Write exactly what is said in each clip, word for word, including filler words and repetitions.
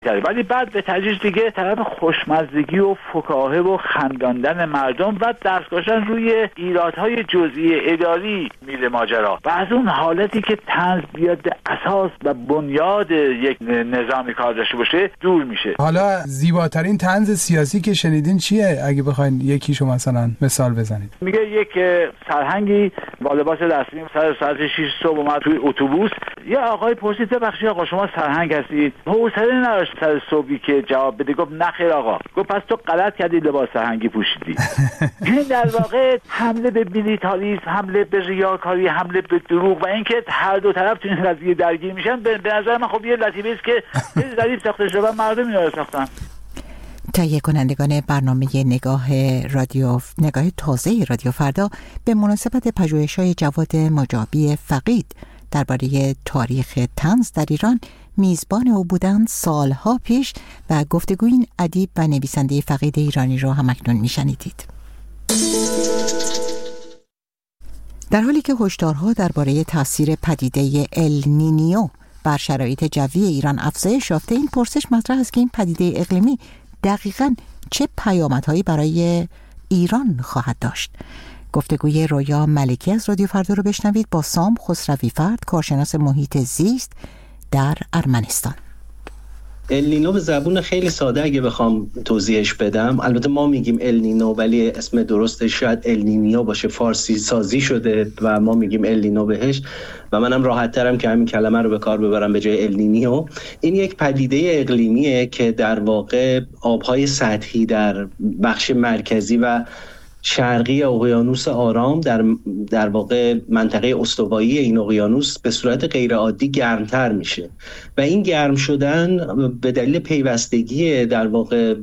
ولی بعد به تدریج دیگه طرف خوشمزدگی و فکاهه و خنداندن مردم و دست گذاشتن روی ایرادهای جزئی اداری میره ماجرا و از اون حالتی که طنز بیاد به اساس و بنیاد یک نظامی کار داشته باشه دور میشه. حالا زیباترین طنز سیاسی که شنیدین چیه؟ اگه بخواید یکیشو مثلا مثال بزنید. میگه یک سرهنگی با لباس رسمی سر ساعت شش صبح اومد توی اتوبوس، یه آقای پرسید ببخشید آقا شما سرهنگ هستید؟ حوصله نداشت سر صبحی که جواب بده، گفت نه خیر آقا. گفت پس تو غلط کردی لباس سرهنگی پوشیدی. این در واقع حمله به میلیتاریسم، حمله به ریاکاری، حمله به دروغ و اینکه هر دو طرف تو این قضیه درگیر میشن به نظر من خب یه لطیفه است که ظریف ساخته شده و مردم اینا رو ساختن. تهیه کنندگان برنامه نگاه رادیو نگاه تازه رادیو فردا به مناسبت پژوهش‌های جواد مجابی فقید درباره تاریخ طنز در ایران میزبان او بودند سالها پیش و گفتگوی این ادیب و نویسنده فقید ایرانی رو هم اکنون میشنیدید. در حالی که هشدارها درباره تاثیر پدیده ال نینیو بر شرایط جوی ایران افزایش یافته، این پرسش مطرح است که این پدیده اقلیمی دقیقاً چه پیامدهایی برای ایران خواهد داشت. گفتگوی رویا ملکی از رادیو فردا رو بشنوید با سام خسروی فرد، کارشناس محیط زیست در ارمنستان. النینو به زبون خیلی ساده اگه بخوام توضیحش بدم، البته ما میگیم النینو ولی اسم درستش شاید النینیو باشه، فارسی سازی شده و ما میگیم النینو بهش و منم راحت ترم که همین کلمه رو به کار ببرم به جای النینیو. این یک پدیده اقلیمیه که در واقع آبهای سطحی در بخش مرکزی و شرقی اقیانوس آرام در در واقع منطقه استوایی این اقیانوس به صورت غیر عادی گرمتر میشه و این گرم شدن به دلیل پیوستگی در واقع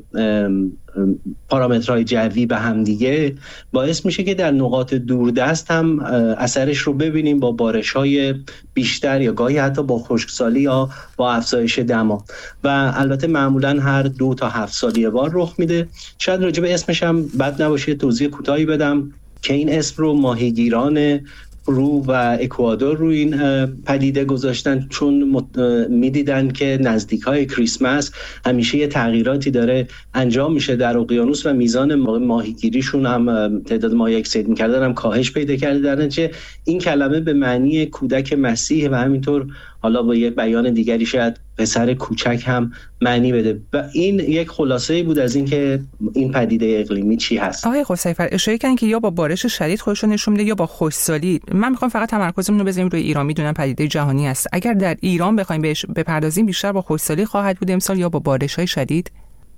پارامترهای جوی به هم دیگه باعث میشه که در نقاط دوردست هم اثرش رو ببینیم با بارش‌های بیشتر یا گاهی حتی با خشکسالی یا با افزایش دما و البته معمولاً هر دو تا هفت سال یه بار رخ میده. شاید راجع به اسمش هم بد نباشه توضیح کوتاهی بدم که این اسم رو ماهیگیران پرو و اکوادور رو این پدیده گذاشتن چون میدیدن که نزدیکای کریسمس همیشه یه تغییراتی داره انجام میشه در اقیانوس و میزان ماهیگیریشون هم تعداد ماهی که صید میکردن هم کاهش پیدا کرده. در نتیجه این کلمه به معنی کودک مسیح و همینطور حالا با یه بیان دیگری شاید پسر کوچک هم معنی بده و این یک خلاصه‌ای بود از اینکه این پدیده اقلیمی چی هست. آقای خسروی اشاره کردن که یا با بارش شدید خودشون نشون میده یا با خشکسالی. من میخوام فقط تمرکزمون رو بذاریم روی ایران، میدونم پدیده جهانی است. اگر در ایران بخوایم بهش بپردازیم بیشتر با خشکسالی خواهد بود امسال یا با بارش‌های شدید؟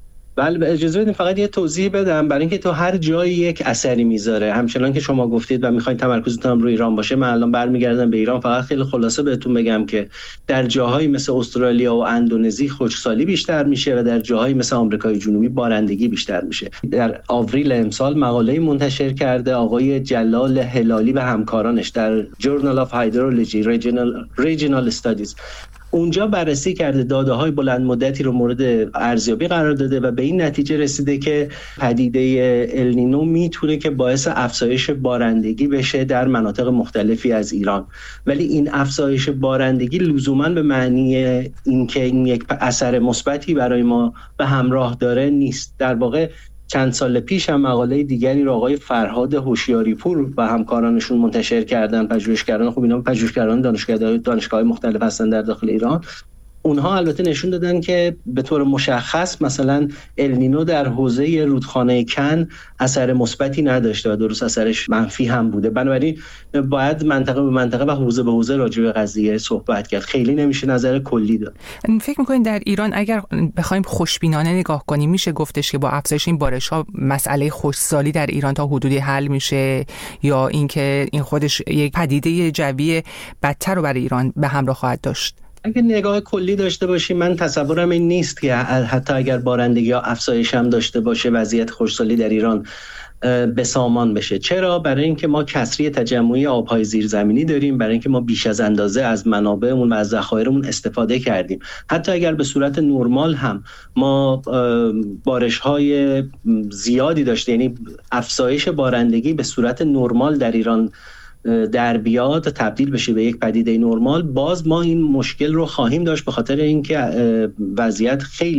بله اجازه بدید فقط یه توضیح بدم برای اینکه تو هر جایی یک اثری میذاره، همچنان که شما گفتید و میخواین تمرکزتون روی ایران باشه. من الان برمیگردم به ایران، فقط خیلی خلاصه بهتون بگم که در جاهایی مثل استرالیا و اندونزی خشکسالی بیشتر میشه و در جاهایی مثل آمریکای جنوبی بارندگی بیشتر میشه. در آوریل امسال مقاله‌ای منتشر کرده آقای جلال هلالی و همکارانش در Journal of Hydrology Regional Regional Studies، اونجا بررسی کرده داده‌های بلند مدتی رو مورد ارزیابی قرار داده و به این نتیجه رسیده که پدیده النینو میتونه که باعث افزایش بارندگی بشه در مناطق مختلفی از ایران، ولی این افزایش بارندگی لزوماً به معنی اینکه این یک اثر مثبتی برای ما به همراه داره نیست. در واقع چند سال پیش هم مقاله دیگری رو آقای فرهاد هوشیاری‌پور و همکارانشون منتشر کردن، پژوهشگران خوب اینا پژوهشگران دانشگاه دانشگاه‌های مختلف هستن در داخل ایران. اونها البته نشون دادن که به طور مشخص مثلا النینو در حوزه رودخانه کن اثر مثبتی نداشته و درست اثرش منفی هم بوده. بنابراین باید منطقه به منطقه و حوزه به حوزه راجع به قضیه صحبت کرد، خیلی نمیشه نظر کلی داد. فکر می‌کنید در ایران اگر بخوایم خوشبینانه نگاه کنیم میشه گفتش که با افزایش این بارش‌ها مسئله خشکسالی در ایران تا حدودی حل میشه یا اینکه این خودش یک پدیده جوی بدتر رو برای ایران به همراه خواهد داشت؟ اگه نگاه کلی داشته باشیم من تصورم این نیست که حتی اگر بارندگی ها افزایش هم داشته باشه وضعیت خشکسالی در ایران به سامان بشه. چرا؟ برای اینکه ما کسری تجمعی آبهای زیرزمینی داریم، برای اینکه ما بیش از اندازه از منابعمون و از ذخایرمون استفاده کردیم. حتی اگر به صورت نرمال هم ما بارش‌های زیادی داشته، یعنی افزایش بارندگی به صورت نرمال در ایران در بیاد تبدیل بشه به یک پدیده نرمال، باز ما این مشکل رو خواهیم داشت، به خاطر اینکه وضعیت خیلی